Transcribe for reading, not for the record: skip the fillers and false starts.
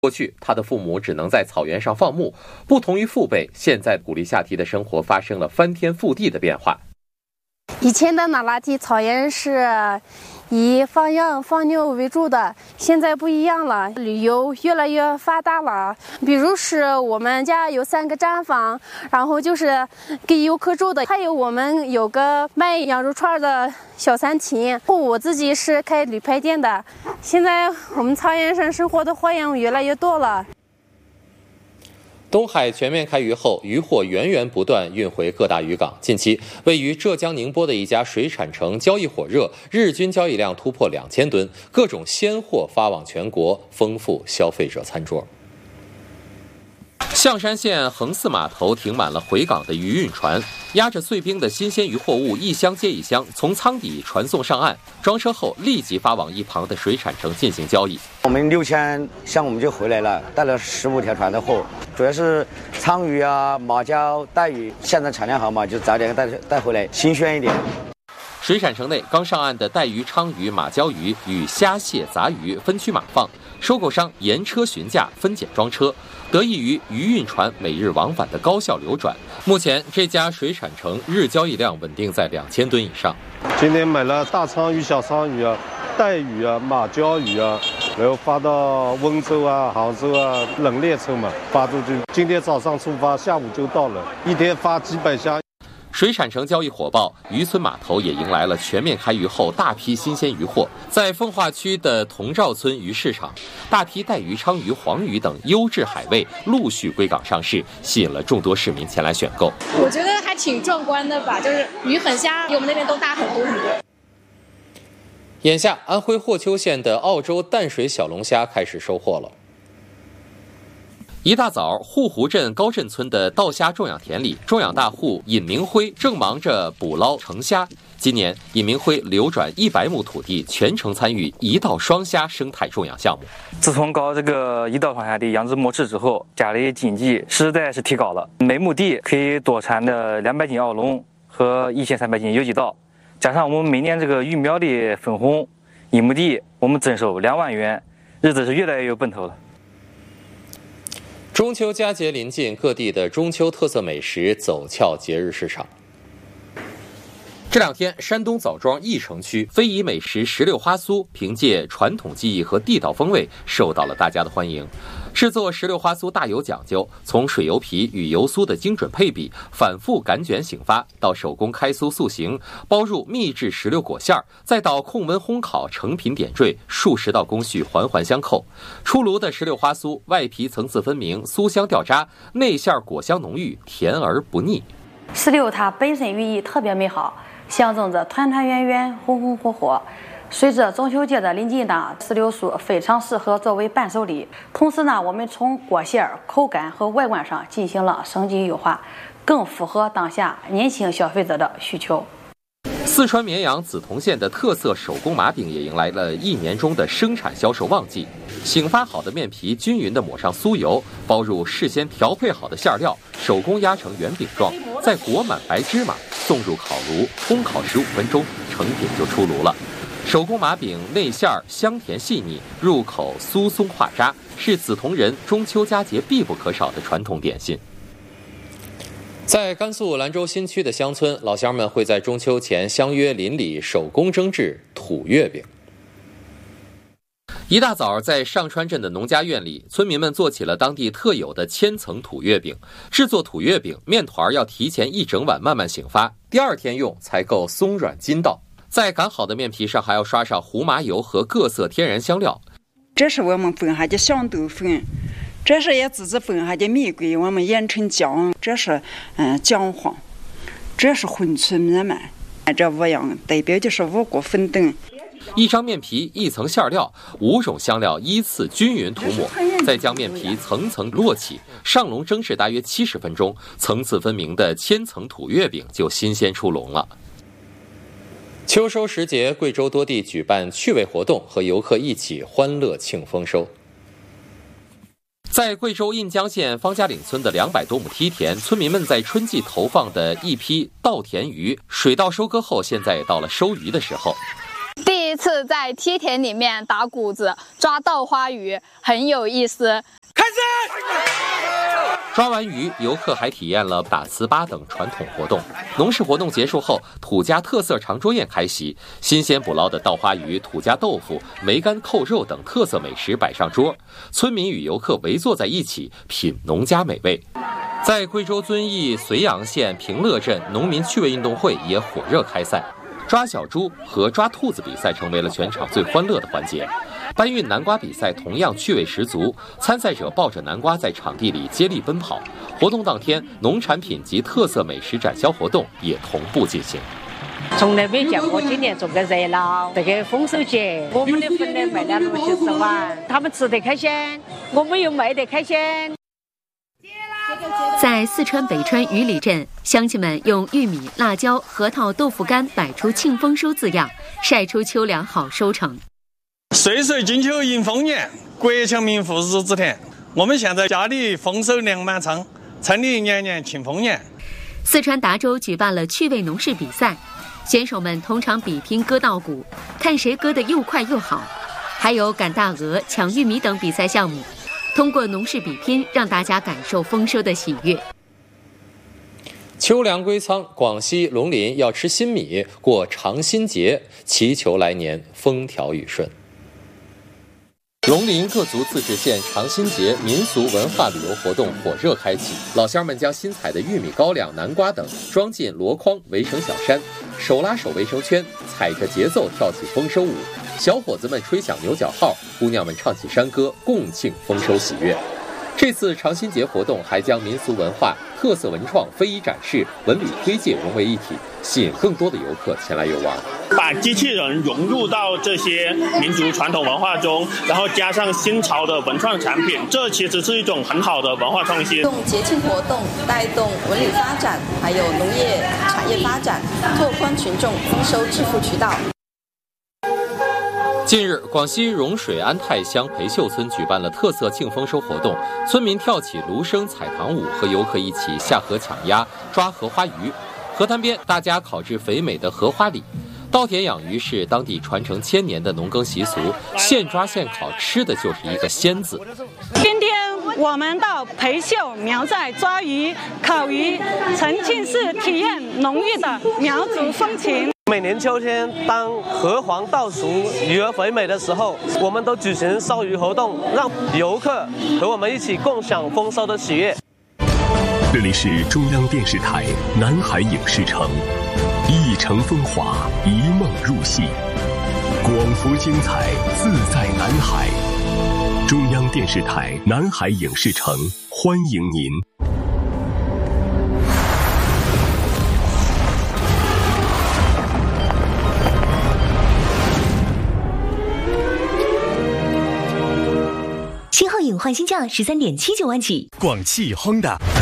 过去，他的父母只能在草原上放牧，不同于父辈，现在古里夏提的生活发生了翻天覆地的变化。 以前的那拉提草原是以放羊放牛为主的，现在不一样了，旅游越来越发达了。比如是我们家有3个毡房，然后就是给游客住的，还有我们有个卖羊肉串的小餐厅，我自己是开旅拍店的。现在我们草原上生活的花样越来越多了。 东海全面开渔后，渔货源源不断运回各大渔港。近期，位于浙江宁波的一家水产城交易火热，日均交易量突破2000吨，各种鲜货发往全国，丰富消费者餐桌。象山县横泗码头停满了回港的渔运船，压着碎冰的新鲜渔货物一箱接一箱从舱底传送上岸，装车后立即发往一旁的水产城进行交易。 我们6000箱我们就回来了，带了15条船的货，主要是鲳鱼啊、马鲛、带鱼，现在产量好嘛，就早点带回来，新鲜一点。 水产城内刚上岸的带鱼、鲳鱼、马鲛鱼与虾蟹、杂鱼分区码放，收购商沿车询价分拣装车，得益于渔运船每日往返的高效流转。目前这家水产城日交易量稳定在2000吨以上。 今天买了大鲳鱼、小鲳鱼啊、带鱼啊、马鲛鱼啊，然后发到温州啊、杭州啊，冷链车嘛发出去。今天早上出发，下午就到了，一天发几百箱。 水产城交易火爆，渔村码头也迎来了全面开渔后大批新鲜渔货。在奉化区的同肇村鱼市场，大批带鱼、鲳鱼、黄鱼等优质海味陆续归港上市，吸引了众多市民前来选购。 我觉得还挺壮观的吧，就是鱼很虾比我们那边都大很多很多。 眼下，安徽霍邱县的澳洲淡水小龙虾开始收获了。一大早，护湖镇高镇村的稻虾种养田里，种养大户尹明辉正忙着捕捞成虾。今年，尹明辉流转100亩土地，全程参与一稻双虾生态种养项目。 自从搞这个一稻双虾的养殖模式之后，家里经济实在是提高了，每亩地可以多产的200斤澳龙和1300斤有机稻，加上我们每年这个鱼苗的分红，一亩地我们增收2万元，日子是越来越有奔头了。 中秋佳节临近，各地的中秋特色美食走俏节日市场。这2天，山东枣庄翼城区非遗美食石榴花酥，凭借传统技艺和地道风味，受到了大家的欢迎。制作石榴花酥大有讲究，从水油皮与油酥的精准配比，反复擀卷醒发，到手工开酥塑形，包入秘制石榴果馅儿，再到控温烘烤成品点缀，数10道工序环环相扣。出炉的石榴花酥，外皮层次分明，酥香掉渣，内馅果香浓郁，甜而不腻。 石榴它本身寓意特别美好，象征着团团圆圆、红红火火。随着中秋节的临近呢，石榴酥非常适合作为伴手礼。同时呢，我们从果馅、口感和外观上进行了升级优化，更符合当下年轻消费者的需求。 四川绵阳梓潼县的特色手工麻饼也迎来了1年中的生产销售旺季。醒发好的面皮均匀地抹上酥油，包入事先调配好的馅料，手工压成圆饼状，再裹满白芝麻，送入烤炉烘烤15分钟，成品就出炉了。手工麻饼内馅香甜细腻，入口酥松化渣，是梓潼人中秋佳节必不可少的传统点心。在甘肃兰州新区的乡村，老乡们会在中秋前相约邻里手工蒸制土月饼。一大早，在上川镇的农家院里，村民们做起了当地特有的千层土月饼。制作土月饼，面团要提前1整晚慢慢醒发，第2天用才够松软筋道。在擀好的面皮上还要刷上胡麻油和各色天然香料。 这是我们粉下的香豆粉，这是也自己粉下的蜜桂，我们研成浆，这是姜黄，这是混粗米饭。这5样代表的是五谷粉等。 一张面皮1层馅料，5种香料依次均匀涂抹，再将面皮层层摞起，上笼蒸制大约70分钟，层次分明的千层土月饼就新鲜出笼了。秋收时节，贵州多地举办趣味活动，和游客一起欢乐庆丰收。在贵州印江县方家岭村的200多亩梯田，村民们在春季投放的一批稻田鱼，水稻收割后，现在也到了收鱼的时候。 第一次是在梯田里面打谷子、抓稻花鱼，很有意思。 开始！抓完鱼，游客还体验了打糍粑等传统活动。农事活动结束后，土家特色长桌宴开席，新鲜捕捞的稻花鱼、土家豆腐、梅干扣肉等特色美食摆上桌，村民与游客围坐在一起品农家美味。在贵州遵义绥阳县平乐镇，农民趣味运动会也火热开赛，抓小猪和抓兔子比赛成为了全场最欢乐的环节。搬运南瓜比赛同样趣味十足，参赛者抱着南瓜在场地里接力奔跑。活动当天，农产品及特色美食展销活动也同步进行。 从来没见过今年这么热闹，这个丰收节，我们的粉呢卖了60万，他们吃得开心，我们又卖得开心。 在四川北川鱼里镇，乡亲们用玉米、辣椒、核桃、豆腐干摆出庆丰收字样，晒出秋粮好收成。 岁岁金秋迎丰年，国强民富日子甜。我们现在家里丰收粮满仓，村里年年庆丰年。 四川达州举办了趣味农事比赛，选手们同场比拼割稻谷，看谁割得又快又好。还有赶大鹅、抢玉米等比赛项目。通过农事比拼，让大家感受丰收的喜悦。 秋粮归仓，广西龙林要吃新米，过长新节，祈求来年风调雨顺。龙林各族自治县长新节民俗文化旅游活动火热开启，老乡们将新采的玉米、高粱、南瓜等装进箩筐，围成小山，手拉手围成圈，踩着节奏跳起丰收舞。小伙子们吹响牛角号，姑娘们唱起山歌，共庆丰收喜悦。这次长新节活动还将民俗文化、特色文创、非遗展示、文旅推介融为一体，吸引更多的游客前来游玩。 把机器人融入到这些民族传统文化中，然后加上新潮的文创产品，这其实是一种很好的文化创新。 用节庆活动带动文旅发展，还有农业产业发展，拓宽群众丰收致富渠道。 近日，广西融水安泰乡培秀村举办了特色庆丰收活动，村民跳起芦笙彩堂舞，和游客一起下河抢鸭、抓荷花鱼。河滩边，大家烤制肥美的荷花梨。稻田养鱼是当地传承1000年的农耕习俗，现抓现烤，吃的就是一个鲜字。 今天我们到培秀苗寨抓鱼、烤鱼，沉浸式体验浓郁的苗族风情。 每年秋天，当荷黄稻熟、鱼儿肥美的时候，我们都举行烧鱼活动，让游客和我们一起共享丰收的喜悦。 这里是中央电视台南海影视城，一城风华，一梦入戏，广福精彩，自在南海。中央电视台南海影视城，欢迎您。 7号影换新价13.79万起。 广汽 Honda